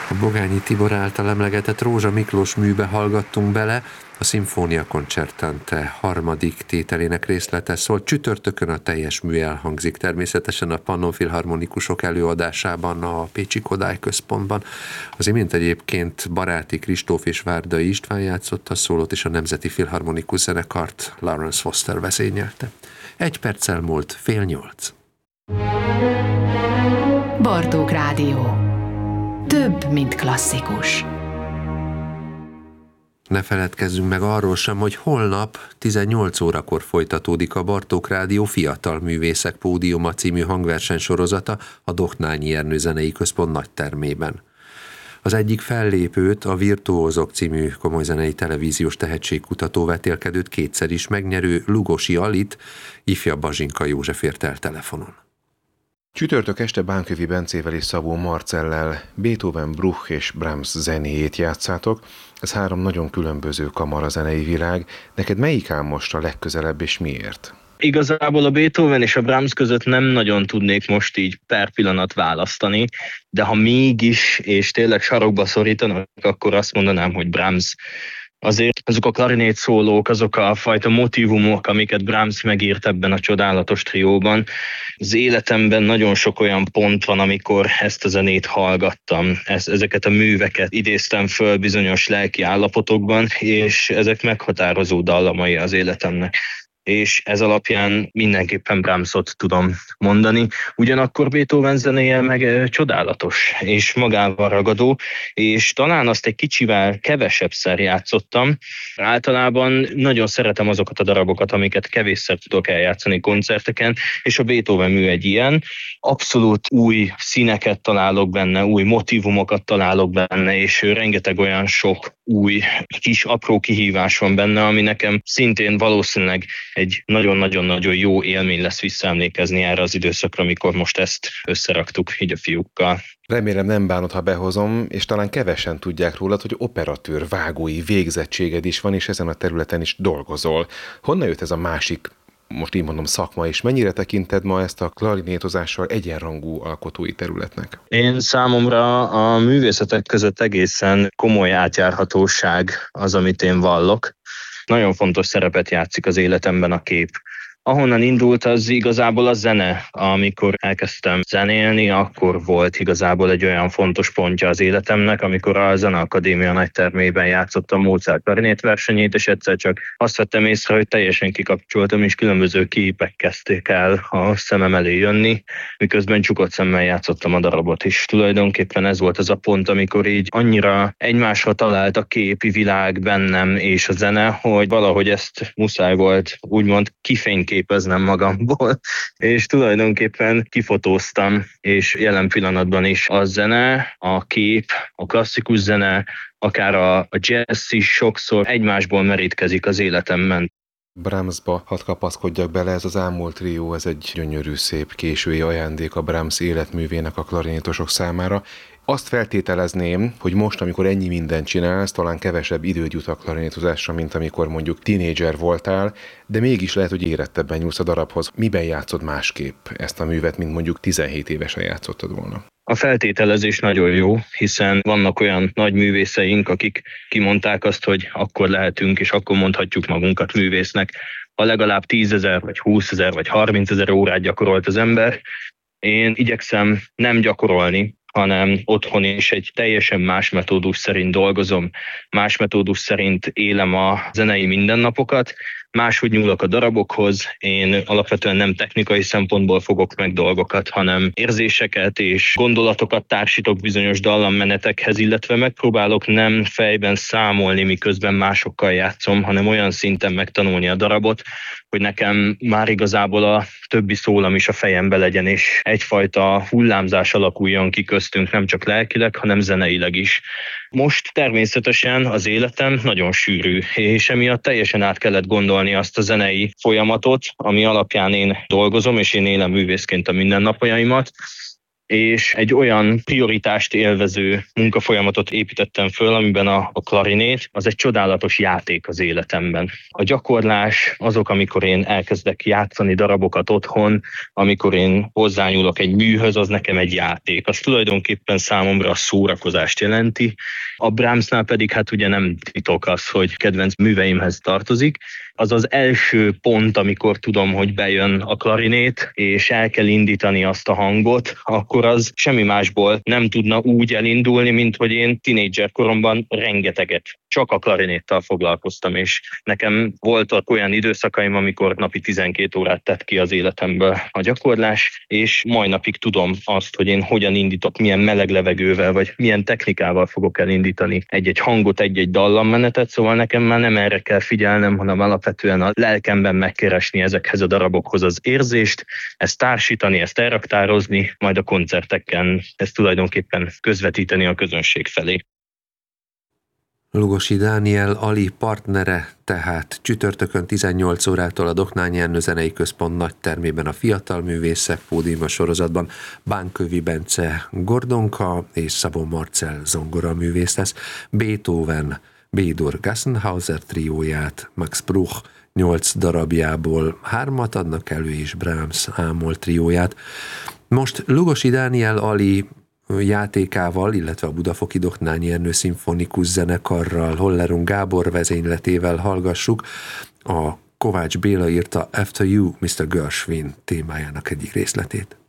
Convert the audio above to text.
A Bogányi Tibor által emlegetett Rózsa Miklós műbe hallgattunk bele, a Sinfonia Concertante harmadik tételének részlete szól. Csütörtökön a teljes mű elhangzik természetesen a Pannon Filharmonikusok előadásában a Pécsi Kodály Központban. Az imént egyébként Baráti Kristóf és Várdai István játszott a szólót, és a Nemzeti Filharmonikus Zenekart Lawrence Foster vezényelte. 1 perccel múlt 7:30. Bartók Rádió. Több, mint klasszikus. Ne feledkezzünk meg arról sem, hogy holnap 18 órakor folytatódik a Bartók Rádió Fiatal Művészek Pódiuma című hangversenysorozata a Dohnányi Ernő Zenei Központ nagytermében. Az egyik fellépőt, a Virtuózok című komolyzenei televíziós tehetségkutató vetélkedőt kétszer is megnyerő Lugosi Alit ifjabb Bazsinka József ért el telefonon. Csütörtök este Bánkövi Bencével és Szabó Marcellel Beethoven, Bruch és Brahms zenéjét játszátok. Ez 3 nagyon különböző kamarazenei világ. Neked melyik áll most a legközelebb és miért? Igazából a Beethoven és a Brahms között nem nagyon tudnék most így per pillanat választani, de ha mégis, és tényleg sarokba szorítanak, akkor azt mondanám, hogy Brahms. Azért azok a klarinét szólók, azok a fajta motívumok, amiket Brahms megírt ebben a csodálatos trióban. Az életemben nagyon sok olyan pont van, amikor ezt a zenét hallgattam. Ezeket a műveket idéztem föl bizonyos lelki állapotokban, és ezek meghatározó dallamai az életemnek. És ez alapján mindenképpen Brahmsot tudom mondani. Ugyanakkor Beethoven zenéje meg csodálatos, és magával ragadó, és talán azt egy kicsivel kevesebbszer játszottam. Általában nagyon szeretem azokat a darabokat, amiket kevésszer tudok eljátszani koncerteken, és a Beethoven mű egy ilyen. Abszolút új színeket találok benne, új motívumokat találok benne, és rengeteg olyan sok új kis apró kihívás van benne, ami nekem szintén valószínűleg egy nagyon-nagyon-nagyon jó élmény lesz visszaemlékezni erre az időszakra, amikor most ezt összeraktuk így a fiúkkal. Remélem nem bánod, ha behozom, és talán kevesen tudják rólad, hogy operatőr, vágói végzettséged is van, és ezen a területen is dolgozol. Honnan jött ez a másik, most így mondom, szakma, és mennyire tekinted ma ezt a klarinétozással egyenrangú alkotói területnek? Én számomra a művészetek között egészen komoly átjárhatóság az, amit én vallok. Nagyon fontos szerepet játszik az életemben a kép. Ahonnan indult, az igazából a zene. Amikor elkezdtem zenélni, akkor volt igazából egy olyan fontos pontja az életemnek, amikor a Zeneakadémia nagytermében játszottam Mozart klarinét versenyét, és egyszer csak azt vettem észre, hogy teljesen kikapcsoltam, és különböző képek kezdték el a szemem elé jönni, miközben csukott szemmel játszottam a darabot is. Tulajdonképpen ez volt az a pont, amikor így annyira egymásra talált a képi világ bennem és a zene, hogy valahogy ezt muszáj volt úgymond kifényképeznem magamból, és tulajdonképpen kifotóztam, és jelen pillanatban is a zene, a kép, a klasszikus zene, akár a jazz is sokszor egymásból merítkezik az életemben. Brahmsba hadd kapaszkodjak bele, ez az Ámol trió, ez egy gyönyörű, szép késői ajándék a Brahms életművének a klarinétosok számára. Azt feltételezném, hogy most, amikor ennyi mindent csinálsz, talán kevesebb időd jut a klarinétozásra, mint amikor mondjuk tínédzser voltál, de mégis lehet, hogy érettebben nyúlsz a darabhoz. Miben játszod másképp ezt a művet, mint mondjuk 17 évesen játszottad volna? A feltételezés nagyon jó, hiszen vannak olyan nagy művészeink, akik kimondták azt, hogy akkor lehetünk, és akkor mondhatjuk magunkat művésznek, ha legalább 10 000, vagy 20 000, vagy 30 000 órát gyakorolt az ember. Én igyekszem nem gyakorolni, hanem otthon is egy teljesen más metódus szerint dolgozom, más metódus szerint élem a zenei mindennapokat, máshogy nyúlok a darabokhoz, én alapvetően nem technikai szempontból fogok meg dolgokat, hanem érzéseket és gondolatokat társítok bizonyos dallammenetekhez, illetve megpróbálok nem fejben számolni, miközben másokkal játszom, hanem olyan szinten megtanulni a darabot, hogy nekem már igazából a többi szólam is a fejembe legyen, és egyfajta hullámzás alakuljon ki köztünk, nem csak lelkileg, hanem zeneileg is. Most természetesen az életem nagyon sűrű, és emiatt teljesen át kellett gondolni azt a zenei folyamatot, ami alapján én dolgozom, és én élem művészként a mindennapjaimat. és egy olyan prioritást élvező munkafolyamatot építettem föl, amiben a klarinét az egy csodálatos játék az életemben. A gyakorlás, azok, amikor én elkezdek játszani darabokat otthon, amikor én hozzányúlok egy műhöz, az nekem egy játék. Az tulajdonképpen számomra a szórakozást jelenti. A Brahmsnál pedig hát ugye nem titok az, hogy kedvenc műveimhez tartozik. Az az első pont, amikor tudom, hogy bejön a klarinét, és el kell indítani azt a hangot, akkor az semmi másból nem tudna úgy elindulni, mint hogy én tínédzser koromban rengeteget csak a klarinéttal foglalkoztam, és nekem voltak olyan időszakaim, amikor napi 12 órát tett ki az életemből a gyakorlás, és mai napig tudom azt, hogy én hogyan indítok, milyen meleg levegővel, vagy milyen technikával fogok elindítani egy-egy hangot, egy-egy dallammenetet, szóval nekem már nem erre kell figyelnem, hanem alapvetően a lelkemben megkeresni ezekhez a darabokhoz az érzést, ezt társítani, ezt elraktározni, majd a koncerteken ezt tulajdonképpen közvetíteni a közönség felé. Lugosi Dániel Ali partnere, tehát csütörtökön 18 órától a Doknányi Ernő Zenei Központ nagytermében a Fiatal Művészek Pódiuma sorozatban Bánkövi Bence Gordonka és Szabó Marcell zongoraművész lesz. Beethoven B-dur Gassenhauser trióját, Max Bruch 8 darabjából 3 adnak elő, és Brahms A-moll trióját. Most Lugosi Dániel Ali játékával, illetve a Budafoki Doknányi Ernő Szimfonikus Zenekarral, Hollerung Gábor vezényletével hallgassuk a Kovács Béla írta After You, Mr. Gershwin témájának egyik részletét.